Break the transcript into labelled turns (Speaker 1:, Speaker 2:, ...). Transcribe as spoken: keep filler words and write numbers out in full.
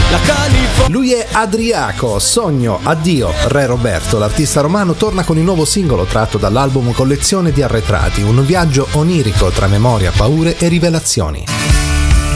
Speaker 1: la California.
Speaker 2: Lui è Adriaco, Sogno, addio, Re Roberto. L'artista romano torna con il nuovo singolo tratto dall'album Collezione di arretrati, un viaggio onirico tra memoria, paure e rivelazioni.